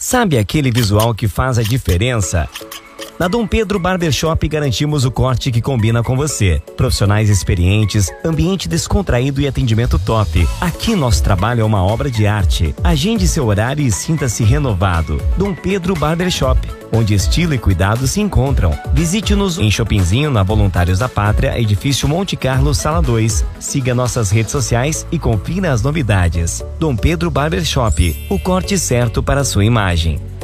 Sabe aquele visual que faz a diferença? Na Dom Pedro Barbershop garantimos o corte que combina com você. Profissionais experientes, ambiente descontraído e atendimento top. Aqui nosso trabalho é uma obra de arte. Agende seu horário e sinta-se renovado. Dom Pedro Barbershop, onde estilo e cuidado se encontram. Visite-nos em Shoppingzinho, na Voluntários da Pátria, edifício Monte Carlo, sala 2. Siga nossas redes sociais e confira as novidades. Dom Pedro Barbershop, o corte certo para a sua imagem.